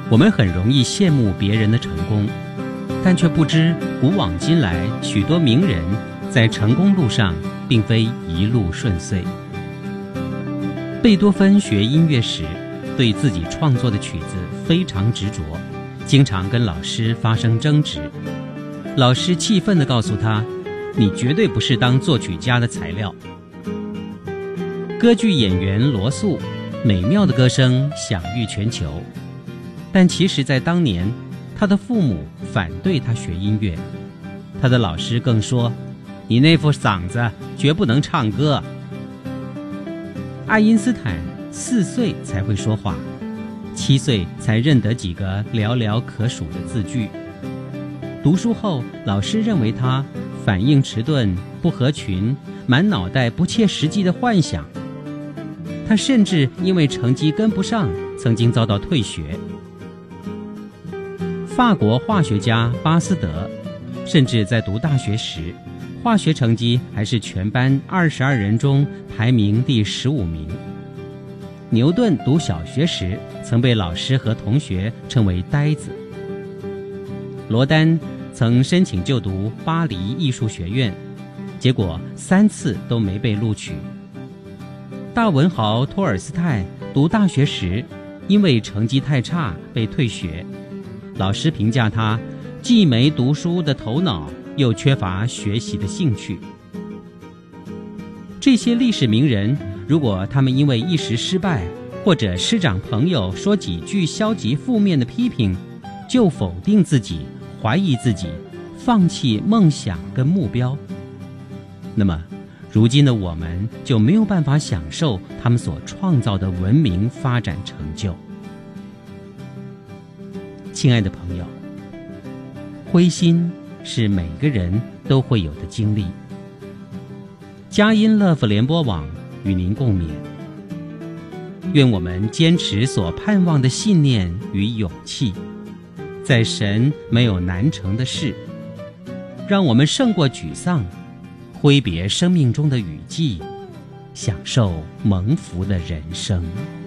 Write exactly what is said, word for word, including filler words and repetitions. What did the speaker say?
我们很容易羡慕别人的成功，但却不知古往今来许多名人在成功路上并非一路顺遂。贝多芬学音乐时，对自己创作的曲子非常执着，经常跟老师发生争执。老师气愤地告诉他，你绝对不是当作曲家的材料。歌剧演员罗素美妙的歌声享誉全球，但其实在当年，他的父母反对他学音乐，他的老师更说，你那副嗓子绝不能唱歌。爱因斯坦四岁才会说话，七岁才认得几个寥寥可数的字句。读书后，老师认为他反应迟钝、不合群，满脑袋不切实际的幻想。他甚至因为成绩跟不上，曾经遭到退学。法国化学家巴斯德，甚至在读大学时，化学成绩还是全班二十二人中排名第十五名。牛顿读小学时，曾被老师和同学称为呆子。罗丹曾申请就读巴黎艺术学院，结果三次都没被录取。大文豪托尔斯泰读大学时，因为成绩太差被退学，老师评价他既没读书的头脑，又缺乏学习的兴趣。这些历史名人，如果他们因为一时失败，或者师长朋友说几句消极负面的批评，就否定自己，怀疑自己，放弃梦想跟目标，那么如今的我们就没有办法享受他们所创造的文明发展成就。亲爱的朋友，灰心是每个人都会有的经历。佳音乐福联播网与您共勉，愿我们坚持所盼望的信念与勇气，在神没有难成的事，让我们胜过沮丧，挥别生命中的雨季，享受蒙福的人生。